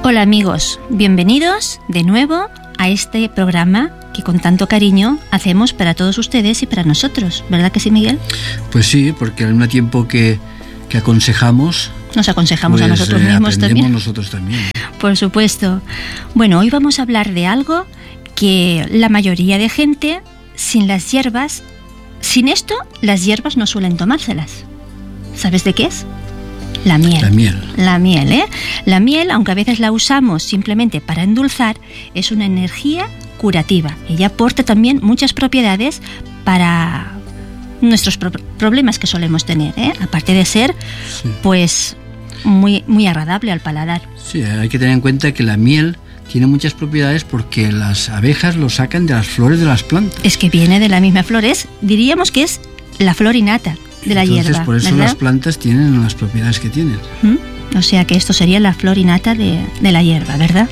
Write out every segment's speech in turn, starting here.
Hola amigos, bienvenidos de nuevo a este programa que con tanto cariño hacemos para todos ustedes y para nosotros, ¿verdad que sí, Miguel? Pues sí, porque al mismo tiempo que aconsejamos, nos aconsejamos a nosotros mismos también. Nosotros también. Por supuesto. Bueno, hoy vamos a hablar de algo que la mayoría de gente, sin esto, las hierbas no suelen tomárselas. ¿Sabes de qué es? La miel. La miel, ¿eh? La miel, aunque a veces la usamos simplemente para endulzar, es una energía curativa. Ella aporta también muchas propiedades para nuestros problemas que solemos tener, ¿eh? Aparte de ser, pues, muy, muy agradable al paladar. Sí, hay que tener en cuenta que la miel tiene muchas propiedades porque las abejas lo sacan de las flores de las plantas. Es que viene de la misma flor, diríamos que es la flor innata de la hierba. Entonces, por eso, ¿verdad?, las plantas tienen las propiedades que tienen. O sea que esto sería la flor innata de la hierba, ¿verdad?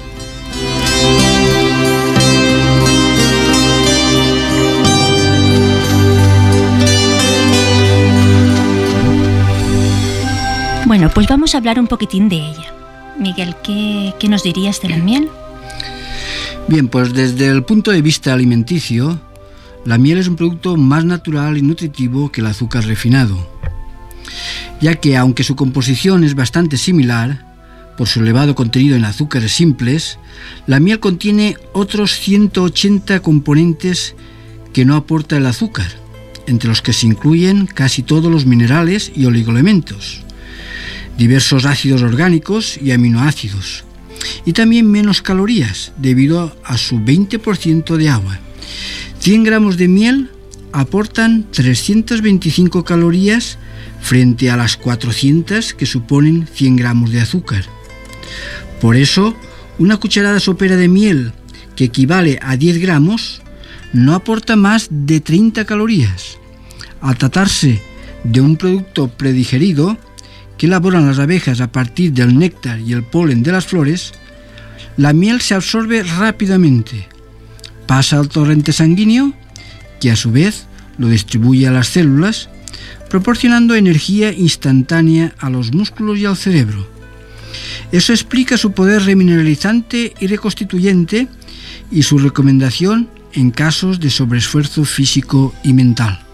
Bueno, pues vamos a hablar un poquitín de ella. Miguel, ¿qué nos dirías de la miel? Bien, pues desde el punto de vista alimenticio, la miel es un producto más natural y nutritivo que el azúcar refinado, ya que aunque su composición es bastante similar, por su elevado contenido en azúcares simples, la miel contiene otros 180 componentes que no aporta el azúcar, entre los que se incluyen casi todos los minerales y oligoelementos, diversos ácidos orgánicos y aminoácidos, y también menos calorías debido a su 20% de agua. 100 gramos de miel aportan 325 calorías frente a las 400 que suponen 100 gramos de azúcar. Por eso, una cucharada sopera de miel, que equivale a 10 gramos, no aporta más de 30 calorías. Al tratarse de un producto predigerido que elaboran las abejas a partir del néctar y el polen de las flores, la miel se absorbe rápidamente, pasa al torrente sanguíneo, que a su vez lo distribuye a las células, proporcionando energía instantánea a los músculos y al cerebro. Eso explica su poder remineralizante y reconstituyente y su recomendación en casos de sobreesfuerzo físico y mental.